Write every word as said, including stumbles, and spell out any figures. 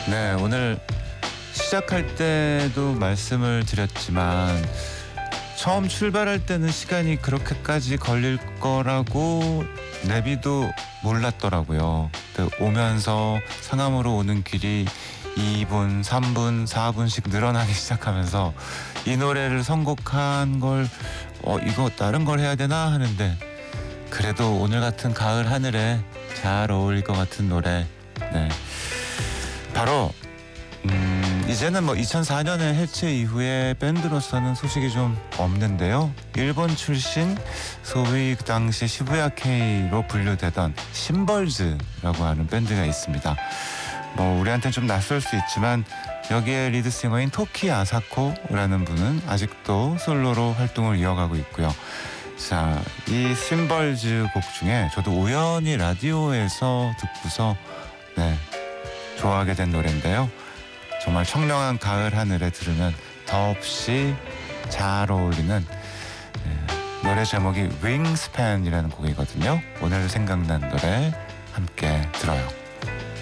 네, 오늘 시작할 때도 말씀을 드렸지만 처음 출발할 때는 시간이 그렇게까지 걸릴 거라고 내비도 몰랐더라고요. 근데 오면서 상암으로 오는 길이 이 분, 삼 분, 사 분씩 늘어나기 시작하면서 이 노래를 선곡한 걸 어, 이거 다른 걸 해야 되나 하는데 그래도 오늘 같은 가을 하늘에 잘 어울릴 것 같은 노래. 네. 바로 음, 이제는 뭐 이천사 년에 해체 이후에 밴드로서는 소식이 좀 없는데요. 일본 출신 소위 그 당시 시부야 K로 분류되던 심벌즈라고 하는 밴드가 있습니다. 뭐 우리한테는 좀 낯설 수 있지만 여기에 리드싱어인 토키 아사코라는 분은 아직도 솔로로 활동을 이어가고 있고요. 자, 이 심벌즈 곡 중에 저도 우연히 라디오에서 듣고서 네, 좋아하게 된 노래인데요. 정말 청명한 가을 하늘에 들으면 더없이 잘 어울리는 네, 노래 제목이 윙스팬이라는 곡이거든요. 오늘 생각난 노래 함께 들어요.